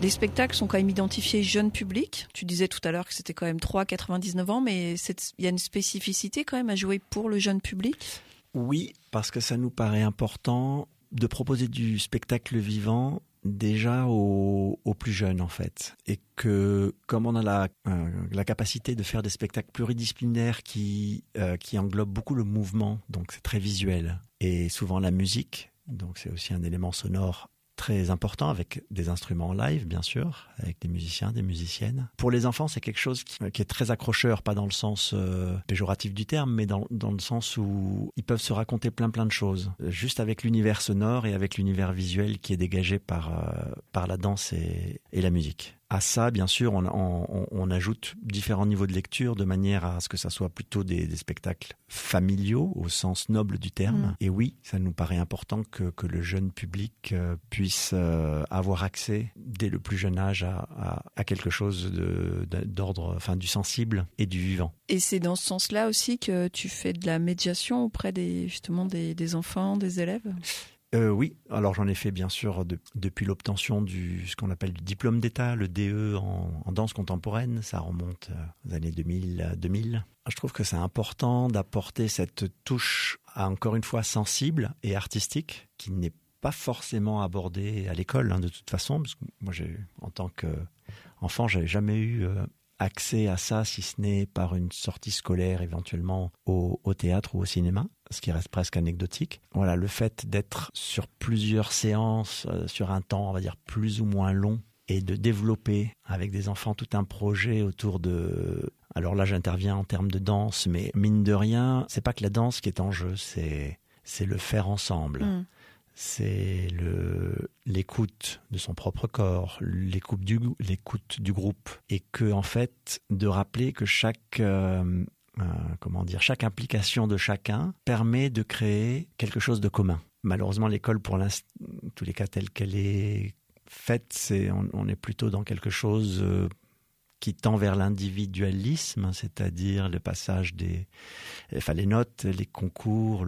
Les spectacles sont quand même identifiés jeune public. Tu disais tout à l'heure que c'était quand même 3-99 ans, mais il y a une spécificité quand même à jouer pour le jeune public. Oui, parce que ça nous paraît important de proposer du spectacle vivant déjà aux plus jeunes en fait. Et que comme on a la capacité de faire des spectacles pluridisciplinaires qui englobent beaucoup le mouvement, donc c'est très visuel, et souvent la musique, donc c'est aussi un élément sonore très important avec des instruments live bien sûr, avec des musiciens, des musiciennes. Pour les enfants, c'est quelque chose qui est très accrocheur, pas dans le sens péjoratif du terme, mais dans le sens où ils peuvent se raconter plein de choses, juste avec l'univers sonore et avec l'univers visuel qui est dégagé par la danse et la musique. À ça, bien sûr, on ajoute différents niveaux de lecture de manière à ce que ça soit plutôt des spectacles familiaux au sens noble du terme. Et oui, ça nous paraît important que le jeune public puisse avoir accès dès le plus jeune âge à quelque chose d'ordre, enfin du sensible et du vivant. Et c'est dans ce sens-là aussi que tu fais de la médiation auprès des enfants, des élèves ? Oui, alors j'en ai fait bien sûr depuis l'obtention ce qu'on appelle du diplôme d'État, le DE en danse contemporaine. Ça remonte aux années 2000. Je trouve que c'est important d'apporter cette touche, encore une fois, sensible et artistique, qui n'est pas forcément abordée à l'école, de toute façon. Parce que moi, en tant qu'enfant, j'avais jamais eu accès à ça, si ce n'est par une sortie scolaire éventuellement au théâtre ou au cinéma, ce qui reste presque anecdotique. Voilà, le fait d'être sur plusieurs séances, sur un temps, on va dire, plus ou moins long, et de développer avec des enfants tout un projet autour de... Alors là, j'interviens en termes de danse, mais mine de rien, c'est pas que la danse qui est en jeu, c'est le faire ensemble. C'est l'écoute de son propre corps, l'écoute du groupe, et que en fait de rappeler que chaque implication de chacun permet de créer quelque chose de commun. Malheureusement, l'école, pour tous les cas telle qu'elle est faite, on est plutôt dans quelque chose qui tend vers l'individualisme, c'est-à-dire le passage les notes, les concours,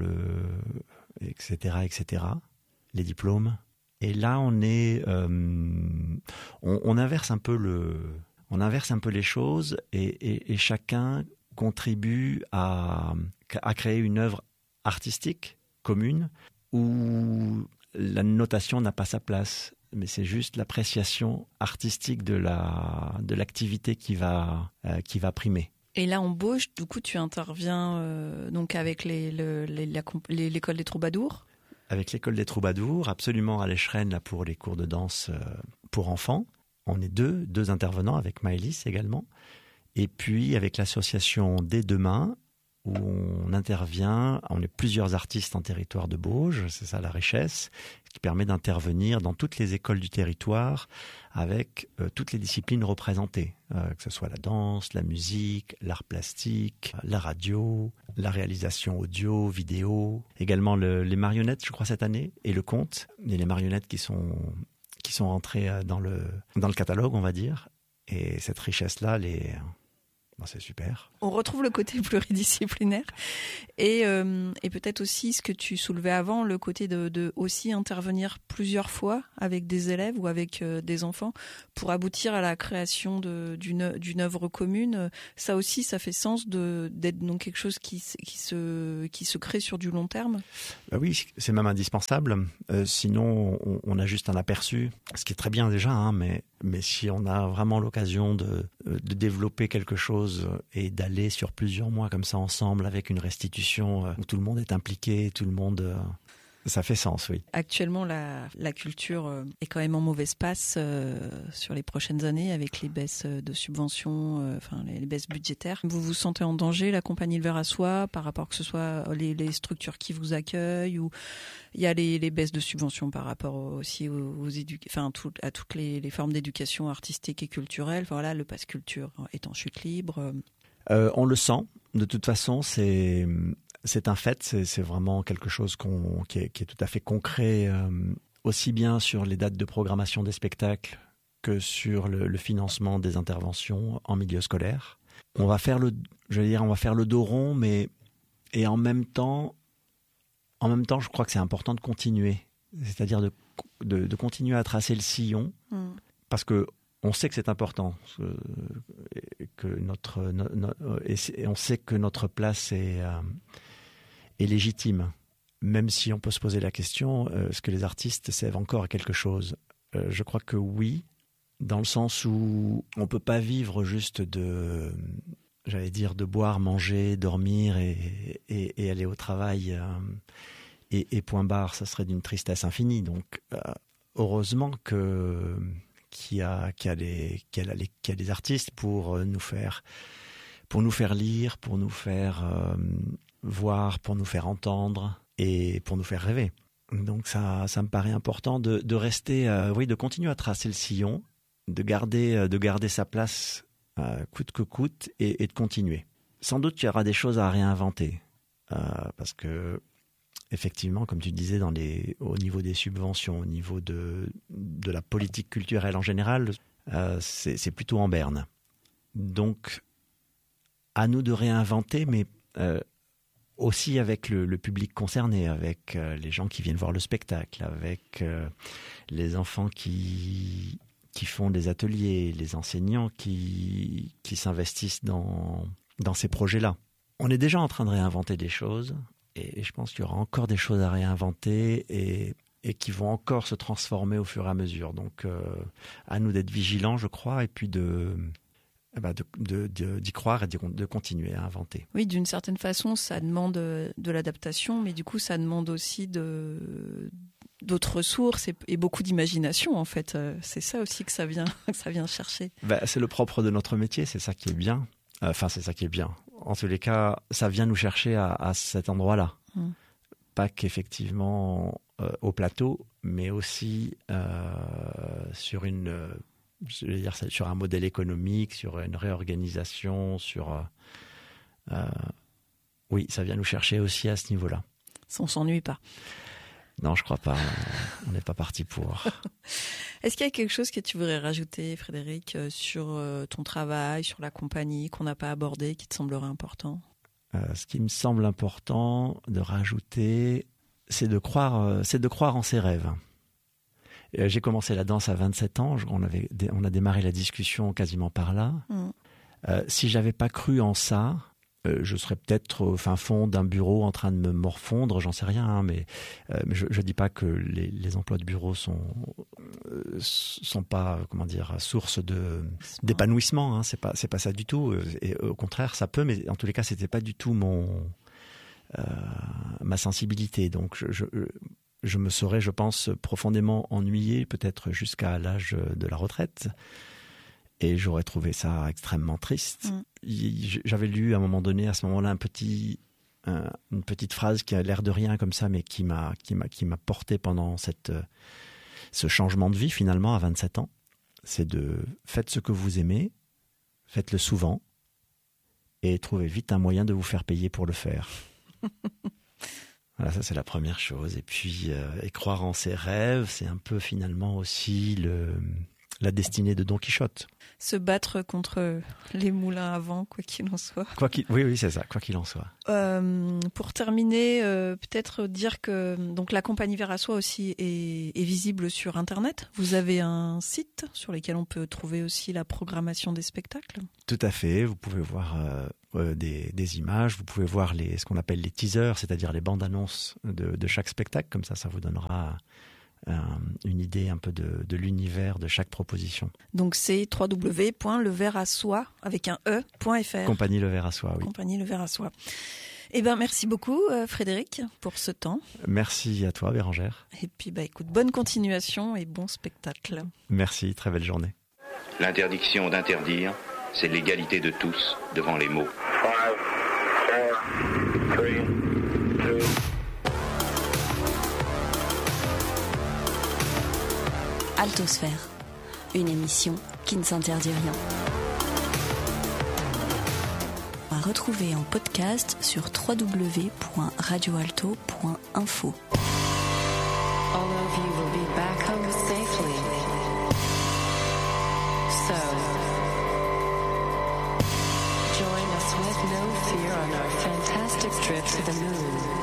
etc., les diplômes. Et là, on inverse un peu les choses et chacun contribue à créer une œuvre artistique commune où la notation n'a pas sa place, mais c'est juste l'appréciation artistique de l'activité qui va primer. Et là, en Bauge, du coup, tu interviens donc avec l'école des troubadours. Avec l'école des troubadours, absolument à l'Écheren, là, pour les cours de danse pour enfants. On est deux intervenants, avec Maëlys également. Et puis avec l'association Dès Demain, où on intervient, on est plusieurs artistes en territoire de Bauge, c'est ça la richesse, qui permet d'intervenir dans toutes les écoles du territoire avec toutes les disciplines représentées, que ce soit la danse, la musique, l'art plastique, la radio, la réalisation audio, vidéo, également les marionnettes, je crois, cette année, et le conte, et les marionnettes qui sont rentrées dans le catalogue, on va dire. Et cette richesse-là, c'est super. On retrouve le côté pluridisciplinaire et peut-être aussi ce que tu soulevais avant, le côté de aussi intervenir plusieurs fois avec des élèves ou avec des enfants pour aboutir à la création d'une œuvre commune. Ça aussi, ça fait sens d'être donc quelque chose qui se crée sur du long terme. Oui, c'est même indispensable. Sinon, on a juste un aperçu, ce qui est très bien déjà, mais si on a vraiment l'occasion de développer quelque chose et d'aller sur plusieurs mois comme ça ensemble avec une restitution où tout le monde est impliqué, tout le monde... Ça fait sens, oui. Actuellement, la culture est quand même en mauvaise passe sur les prochaines années avec les baisses de subventions, les baisses budgétaires. Vous vous sentez en danger, la compagnie Le Ver à Soie, par rapport que ce soit les structures qui vous accueillent, ou il y a les baisses de subventions par rapport aussi à toutes les formes d'éducation artistique et culturelle. Voilà, le pass culture est en chute libre. On le sent. De toute façon, c'est un fait, c'est vraiment quelque chose qui est tout à fait concret, aussi bien sur les dates de programmation des spectacles que sur le financement des interventions en milieu scolaire. On va faire le dos rond, et en même temps, je crois que c'est important de continuer, c'est-à-dire de continuer à tracer le sillon, parce que on sait que c'est important, que et on sait que notre place est légitime, même si on peut se poser la question, est-ce que les artistes servent encore à quelque chose ? Je crois que oui, dans le sens où on ne peut pas vivre juste de boire, manger, dormir et aller au travail et point barre, ça serait d'une tristesse infinie. Donc, heureusement qu'il y a des artistes pour nous faire lire, pour nous faire voir, pour nous faire entendre et pour nous faire rêver. Donc ça me paraît important de rester, de continuer à tracer le sillon, de garder sa place coûte que coûte et de continuer. Sans doute qu'il y aura des choses à réinventer parce que effectivement, comme tu disais, au niveau des subventions, au niveau de la politique culturelle en général, c'est plutôt en berne. Donc, à nous de réinventer, mais aussi avec le public concerné, avec les gens qui viennent voir le spectacle, avec les enfants qui font des ateliers, les enseignants qui s'investissent dans ces projets-là. On est déjà en train de réinventer des choses. Et je pense qu'il y aura encore des choses à réinventer et qui vont encore se transformer au fur et à mesure. Donc, à nous d'être vigilants, je crois, et puis d'y croire et de continuer à inventer. Oui, d'une certaine façon, ça demande de l'adaptation, mais du coup, ça demande aussi d'autres ressources et beaucoup d'imagination, en fait. C'est ça aussi que ça vient chercher. C'est le propre de notre métier, c'est ça qui est bien. Enfin, c'est ça qui est bien. En tous les cas, ça vient nous chercher à cet endroit-là. Pas qu'effectivement au plateau, mais aussi sur un modèle économique, sur une réorganisation, oui, ça vient nous chercher aussi à ce niveau-là. On s'ennuie pas. Non, je crois pas. On n'est pas parti pour. Est-ce qu'il y a quelque chose que tu voudrais rajouter, Frédéric, sur ton travail, sur la compagnie, qu'on n'a pas abordé, qui te semblerait important ? Ce qui me semble important de rajouter, c'est de croire en ses rêves. J'ai commencé la danse à 27 ans. On a démarré la discussion quasiment par là. Si j'avais pas cru en ça, je serais peut-être au fin fond d'un bureau en train de me morfondre, j'en sais rien, hein, mais je dis pas que les emplois de bureau sont pas, source d'épanouissement, hein, c'est pas ça du tout, et au contraire ça peut, mais en tous les cas c'était pas du tout ma sensibilité, donc je me serais, je pense, profondément ennuyé, peut-être jusqu'à l'âge de la retraite. Et j'aurais trouvé ça extrêmement triste. J'avais lu à un moment donné, à ce moment-là, une petite phrase qui a l'air de rien comme ça, mais qui m'a porté pendant ce changement de vie finalement à 27 ans. C'est faites ce que vous aimez, faites-le souvent, et trouvez vite un moyen de vous faire payer pour le faire. Voilà, ça c'est la première chose. Et puis, et croire en ses rêves, c'est un peu finalement aussi la destinée de Don Quichotte. Se battre contre les moulins à vent, quoi qu'il en soit. Oui, c'est ça, quoi qu'il en soit. Pour terminer, peut-être dire que donc la compagnie Vers à Soi aussi est visible sur Internet. Vous avez un site sur lequel on peut trouver aussi la programmation des spectacles. Tout à fait, vous pouvez voir des images, vous pouvez voir ce qu'on appelle les teasers, c'est-à-dire les bandes annonces de chaque spectacle, comme ça vous donnera une idée un peu de l'univers de chaque proposition. Donc c'est www.leversassoi avec un e.fr. Compagnie Le Vers à Soi, oui. Compagnie Le Vers à Soi. Eh bien, merci beaucoup Frédéric pour ce temps. Merci à toi Bérangère. Et puis écoute, bonne continuation et bon spectacle. Merci, très belle journée. L'interdiction d'interdire, c'est l'égalité de tous devant les mots. 5, 4, 3, 2... Altosphère, une émission qui ne s'interdit rien. À retrouver en podcast sur www.radioalto.info. All of you will be back home safely. So, join us with no fear on our fantastic trip to the moon.